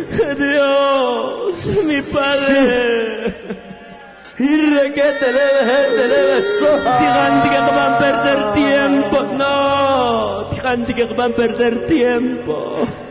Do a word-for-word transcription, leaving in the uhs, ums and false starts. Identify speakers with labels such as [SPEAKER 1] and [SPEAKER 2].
[SPEAKER 1] Dios, mi padre.
[SPEAKER 2] Irre que te leves, te leves soja.
[SPEAKER 1] Digan que van a perder tiempo. No, digan que van a perder tiempo.